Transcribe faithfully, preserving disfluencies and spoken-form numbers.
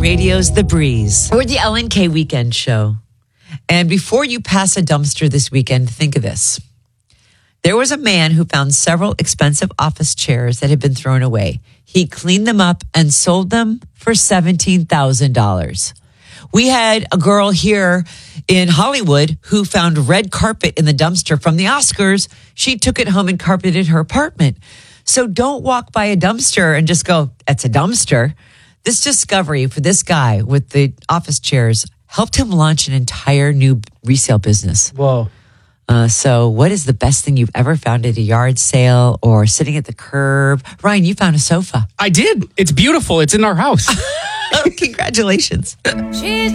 radio's The Breeze. We're the L N K Weekend Show. And before you pass a dumpster this weekend, think of this. There was a man who found several expensive office chairs that had been thrown away. He cleaned them up and sold them for seventeen thousand dollars. We had a girl here in Hollywood who found red carpet in the dumpster from the Oscars. She took it home and carpeted her apartment. So don't walk by a dumpster and just go, that's a dumpster. This discovery for this guy with the office chairs helped him launch an entire new resale business. Whoa. Uh, so what is the best thing you've ever found at a yard sale or sitting at the curb? Ryan, you found a sofa. I did. It's beautiful. It's in our house. Congratulations. She's